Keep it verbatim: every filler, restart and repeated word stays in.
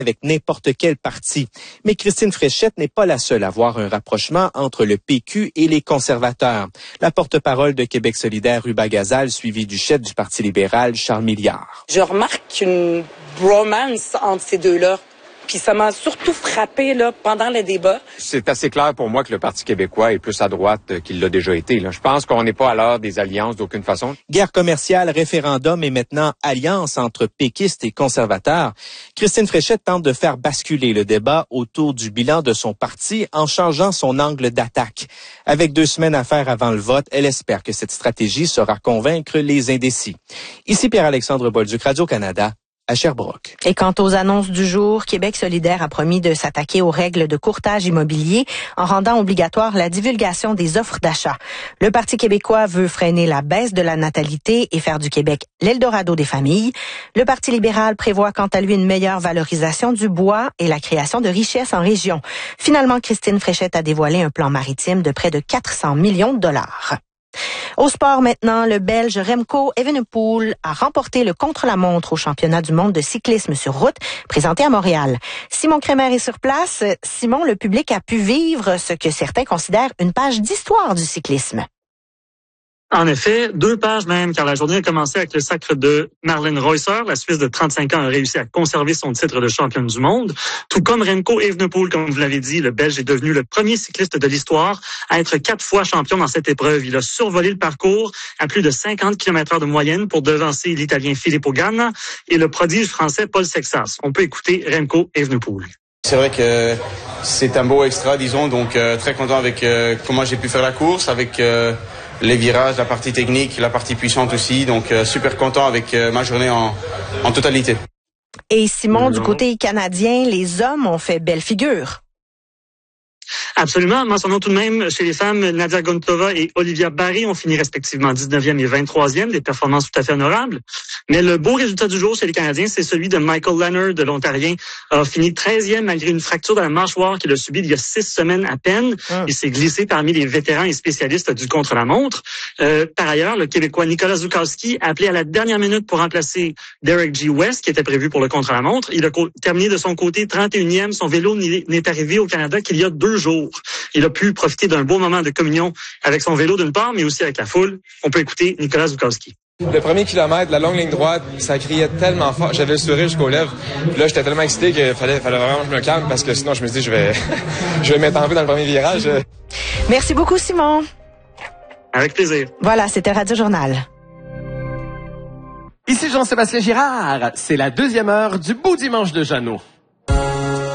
avec n'importe quel parti. Mais Christine Fréchette n'est pas la seule à voir un rapprochement entre le P Q et les conservateurs. La porte-parole de Québec solidaire, Ruba Gazal, suivie du chef du Parti libéral, Charles Milliard. Je remarque une bromance entre ces deux-là. Puis ça m'a surtout frappé là, pendant le débat. C'est assez clair pour moi que le Parti québécois est plus à droite qu'il l'a déjà été. Là. Je pense qu'on n'est pas à l'heure des alliances d'aucune façon. Guerre commerciale, référendum et maintenant alliance entre péquistes et conservateurs. Christine Fréchette tente de faire basculer le débat autour du bilan de son parti en changeant son angle d'attaque. Avec deux semaines à faire avant le vote, elle espère que cette stratégie saura convaincre les indécis. Ici Pierre-Alexandre Bolduc, Radio-Canada. À Sherbrooke. Et quant aux annonces du jour, Québec solidaire a promis de s'attaquer aux règles de courtage immobilier en rendant obligatoire la divulgation des offres d'achat. Le Parti québécois veut freiner la baisse de la natalité et faire du Québec l'Eldorado des familles. Le Parti libéral prévoit quant à lui une meilleure valorisation du bois et la création de richesses en région. Finalement, Christine Fréchette a dévoilé un plan maritime de près de quatre cents millions de dollars. Au sport maintenant, le Belge Remco Evenepoel a remporté le contre-la-montre au championnat du monde de cyclisme sur route présenté à Montréal. Simon Crémer est sur place. Simon, le public a pu vivre ce que certains considèrent une page d'histoire du cyclisme. En effet, deux pages même, car la journée a commencé avec le sacre de Marlene Reusser. La Suisse de trente-cinq ans a réussi à conserver son titre de championne du monde. Tout comme Remco Evenepoel, comme vous l'avez dit, le Belge est devenu le premier cycliste de l'histoire à être quatre fois champion dans cette épreuve. Il a survolé le parcours à plus de cinquante kilomètres heure de moyenne pour devancer l'Italien Filippo Ganna et le prodige français Paul Sexas. On peut écouter Remco Evenepoel. C'est vrai que c'est un beau extra, disons, donc euh, très content avec euh, comment j'ai pu faire la course, avec euh, les virages, la partie technique, la partie puissante aussi, donc euh, super content avec euh, ma journée en, en totalité. Et Simon, du côté canadien, les hommes ont fait belle figure. Absolument. Mentionnons tout de même, chez les femmes, Nadia Gontova et Olivia Barry ont fini respectivement dix-neuvième et vingt-troisième, des performances tout à fait honorables. Mais le beau résultat du jour chez les Canadiens, c'est celui de Michael Leonard, de l'Ontarien, a fini treizième malgré une fracture de la mâchoire qu'il a subie il y a six semaines à peine. Hum. Il s'est glissé parmi les vétérans et spécialistes du contre-la-montre. Euh, par ailleurs, le Québécois Nicolas Zukowski, appelé à la dernière minute pour remplacer Derek G. West, qui était prévu pour le contre-la-montre, il a co- terminé de son côté trente et unième. Son vélo n'est arrivé au Canada qu'il y a deux jours. Il a pu profiter d'un beau moment de communion avec son vélo d'une part, mais aussi avec la foule. On peut écouter Nicolas Zukowski. Le premier kilomètre, la longue ligne droite, ça criait tellement fort. J'avais le sourire jusqu'aux lèvres. Puis là, j'étais tellement excité qu'il fallait, fallait vraiment que je me calme parce que sinon, je me suis dit, je vais, je vais mettre en vue dans le premier virage. Merci beaucoup, Simon. Avec plaisir. Voilà, c'était Radio Journal. Ici Jean-Sébastien Girard. C'est la deuxième heure du beau dimanche de Jeannot.